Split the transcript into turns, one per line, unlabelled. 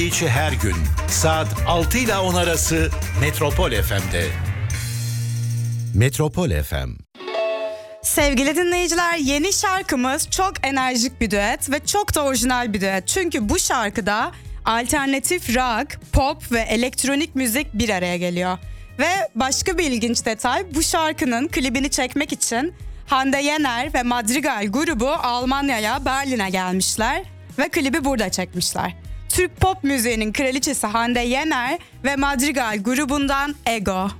içi her gün saat 6 ile 10 arası Metropol FM'de. Metropol FM.
Sevgili dinleyiciler, yeni şarkımız çok enerjik bir düet ve çok da orijinal bir düet. Çünkü bu şarkıda alternatif rock, pop ve elektronik müzik bir araya geliyor. Ve başka bir ilginç detay, bu şarkının klibini çekmek için Hande Yener ve Madrigal grubu Almanya'ya, Berlin'e gelmişler ve klibi burada çekmişler. Türk pop müziğinin kraliçesi Hande Yener ve Madrigal grubundan Ego.